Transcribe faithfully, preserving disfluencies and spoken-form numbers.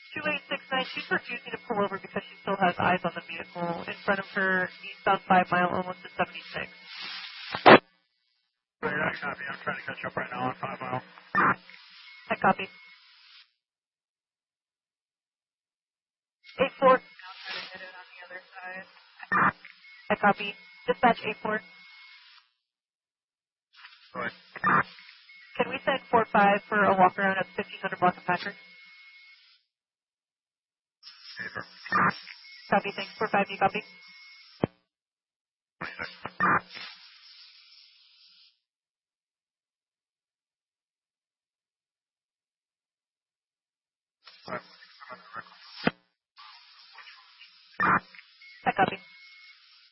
two eight six nine, she's refusing to pull over because she still has eyes on the vehicle in front of her, eastbound five mile, almost to seventy-six. Wait, I copy. I'm trying to catch up right now on five mile. I copy. eight four. On the other side. I copy. Dispatch eight four. Go ahead. Can we send four five for a walk around at fifteen hundred block of Patrick? Paper. Copy, thanks. four five, you copy? twenty-six. Five.